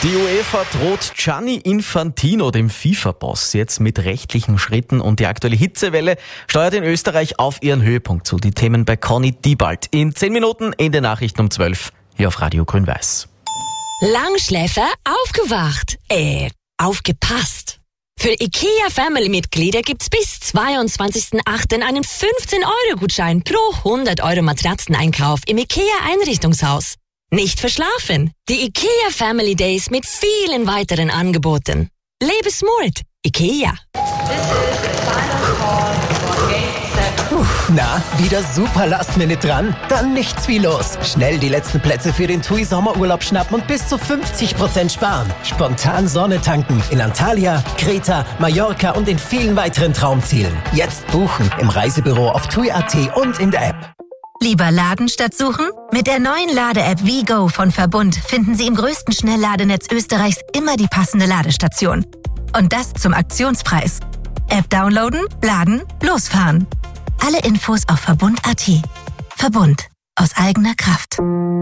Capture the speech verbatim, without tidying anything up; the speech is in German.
Die UEFA droht Gianni Infantino, dem FIFA-Boss, jetzt mit rechtlichen Schritten und die aktuelle Hitzewelle steuert in Österreich auf ihren Höhepunkt zu. Die Themen bei Conny Diebald. In zehn Minuten in den Nachrichten um zwölf hier auf Radio Grün-Weiß. Langschläfer aufgewacht. Äh, aufgepasst. Für IKEA Family-Mitglieder gibt's bis zweiundzwanzigsten achten einen fünfzehn Euro Gutschein pro hundert Euro Matratzeneinkauf im IKEA Einrichtungshaus. Nicht verschlafen. Die IKEA Family Days mit vielen weiteren Angeboten. Lebe smart. IKEA. Puh, na, wieder super Last-Minute dran? Dann nichts wie los. Schnell die letzten Plätze für den TUI Sommerurlaub schnappen und bis zu fünfzig Prozent sparen. Spontan Sonne tanken in Antalya, Kreta, Mallorca und in vielen weiteren Traumzielen. Jetzt buchen im Reisebüro auf tui punkt at und in der App. Lieber laden statt suchen? Mit der neuen Lade-App WeGo von Verbund finden Sie im größten Schnellladenetz Österreichs immer die passende Ladestation. Und das zum Aktionspreis. App downloaden, laden, losfahren. Alle Infos auf verbund punkt at. Verbund. Aus eigener Kraft.